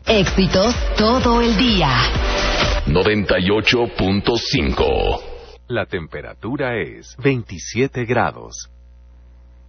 Éxitos todo el día. 98.5. La temperatura es 27 grados.